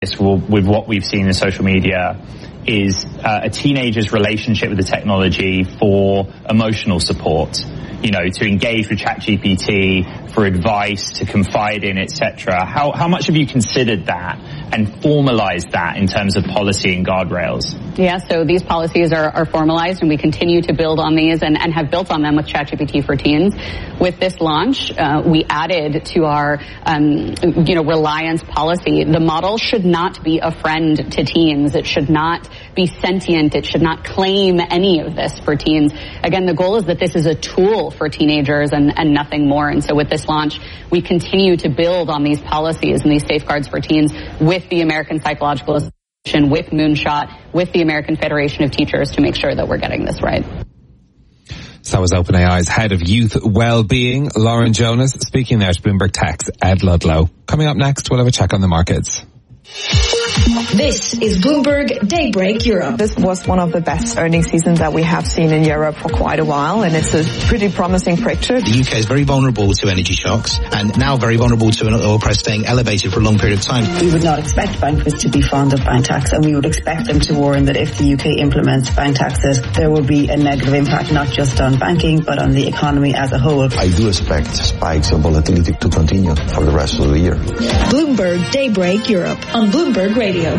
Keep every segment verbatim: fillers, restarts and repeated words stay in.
with what we've seen in social media is uh, a teenager's relationship with the technology for emotional support, you know, to engage with ChatGPT for advice, to confide in, et cetera. How, how much have you considered that and formalized that in terms of policy and guardrails? Yeah, so these policies are, are formalized, and we continue to build on these and, and have built on them with ChatGPT for Teens. With this launch, uh, we added to our, um, you know, reliance policy. The model should not be a friend to teens. It should not be sentient. It should not claim any of this for teens. Again, the goal is that this is a tool for teenagers and, and nothing more. And so with this launch, we continue to build on these policies and these safeguards for teens with the American Psychological Association, with Moonshot, with the American Federation of Teachers to make sure that we're getting this right. So was OpenAI's head of youth well-being, Lauren Jonas, speaking there to Bloomberg Tech's Ed Ludlow. Coming up next, we'll have a check on the markets. This is Bloomberg Daybreak Europe. This was one of the best earnings seasons that we have seen in Europe for quite a while, and it's a pretty promising picture. The U K is very vulnerable to energy shocks, and now very vulnerable to an oil price staying elevated for a long period of time. We would not expect bankers to be fond of bank tax, and we would expect them to warn that if the U K implements bank taxes, there will be a negative impact not just on banking, but on the economy as a whole. I do expect spikes of volatility to continue for the rest of the year. Bloomberg Daybreak Europe on Bloomberg Radio.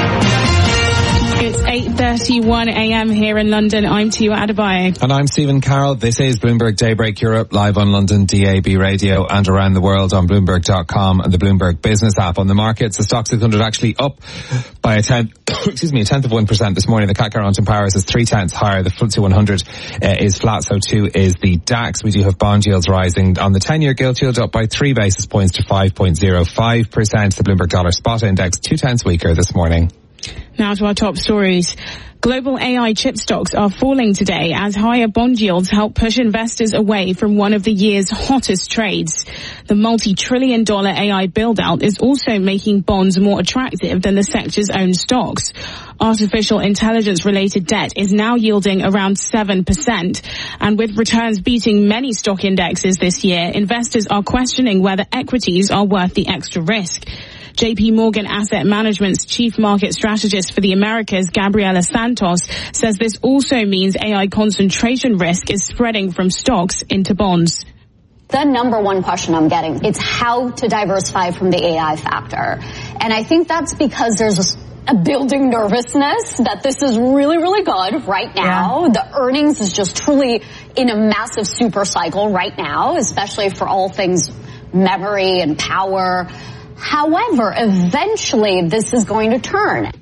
It's eight thirty-one a.m. here in London. I'm Tia Adebayo. And I'm Stephen Carroll. This is Bloomberg Daybreak Europe, live on London D A B radio and around the world on Bloomberg dot com and the Bloomberg Business app. On the markets, the Stoxx six hundred actually up by a tenth, excuse me, a tenth of one percent this morning. The C A C Mountain Powers is three tenths higher. The F T S E one hundred uh, is flat, so too is the DAX. We do have bond yields rising. On the ten-year gilt yield up by three basis points to five point zero five percent. The Bloomberg Dollar Spot Index two tenths weaker this morning. Now to our top stories. Global A I chip stocks are falling today as higher bond yields help push investors away from one of the year's hottest trades. The multi-trillion dollar A I build-out is also making bonds more attractive than the sector's own stocks. Artificial intelligence-related debt is now yielding around seven percent. And with returns beating many stock indexes this year, investors are questioning whether equities are worth the extra risk. J P Morgan Asset Management's chief market strategist for the Americas, Gabriela Santos, says this also means A I concentration risk is spreading from stocks into bonds. The number one question I'm getting, it's how to diversify from the A I factor. And I think that's because there's a building nervousness that this is really, really good right now. Yeah. The earnings is just truly in a massive super cycle right now, especially for all things memory and power. However, eventually this is going to turn.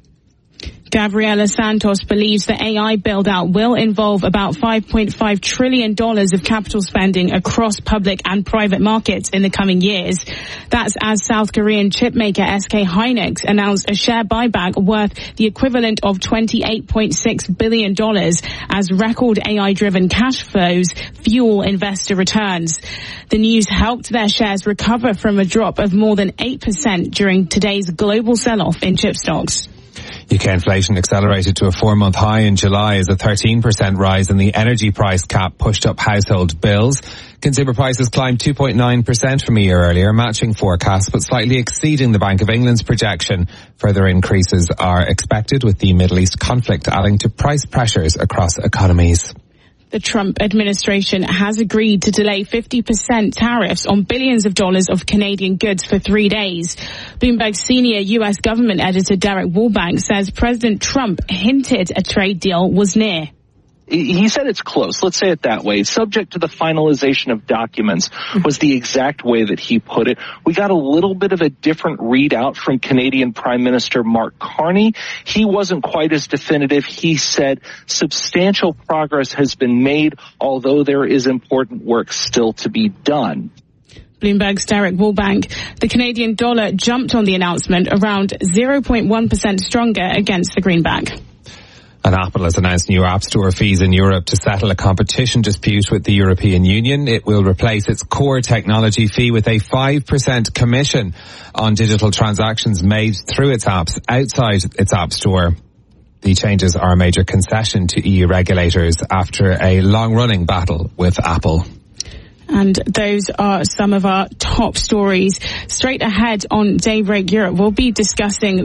Gabriela Santos believes the A I build-out will involve about five point five trillion dollars of capital spending across public and private markets in the coming years. That's as South Korean chipmaker S K Hynix announced a share buyback worth the equivalent of twenty-eight point six billion dollars as record A I-driven cash flows fuel investor returns. The news helped their shares recover from a drop of more than eight percent during today's global sell-off in chip stocks. U K inflation accelerated to a four-month high in July as a thirteen percent rise in the energy price cap pushed up household bills. Consumer prices climbed two point nine percent from a year earlier, matching forecasts, but slightly exceeding the Bank of England's projection. Further increases are expected, with the Middle East conflict adding to price pressures across economies. The Trump administration has agreed to delay fifty percent tariffs on billions of dollars of Canadian goods for three days. Bloomberg senior U S government editor Derek Wallbank says President Trump hinted a trade deal was near. He said it's close. Let's say it that way. Subject to the finalization of documents was the exact way that he put it. We got a little bit of a different readout from Canadian Prime Minister Mark Carney. He wasn't quite as definitive. He said substantial progress has been made, although there is important work still to be done. Bloomberg's Derek Wallbank. The Canadian dollar jumped on the announcement around zero point one percent stronger against the greenback. And Apple has announced new App Store fees in Europe to settle a competition dispute with the European Union. It will replace its core technology fee with a five percent commission on digital transactions made through its apps outside its App Store. The changes are a major concession to E U regulators after a long-running battle with Apple. And those are some of our top stories. Straight ahead on Daybreak Europe, we'll be discussing